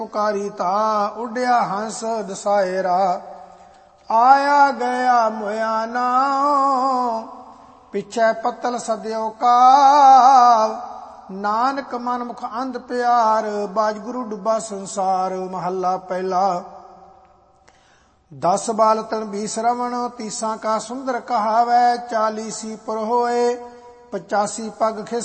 ਕਾਰੀ ਤਾ ਉੱਡਿਆ ਹੰਸ ਦਸਾਇਰਾ, ਆਇਆ ਗਿਆ ਮੋਇਆ ਨਾ ਪਿੱਛੇ ਪੱਤਲ ਸਦਿਓ ਕਾਲ, ਨਾਨਕ ਮਨ ਮੁਖ ਅੰਧ ਪਿਆਰ, ਬਾਜ ਗੁਰੂ ਡੁੱਬਾ ਸੰਸਾਰ। ਮਹੱਲਾ ਪਹਿਲਾ। 10 ਬਾਲ ਤਨ 20 ਰਵਣ, 30 ਕਾ ਸੁੰਦਰ ਕਹਾਵੈ, 40 ਪੁਰ ਹੋਏ 85 ਪਗ ਖਿਸ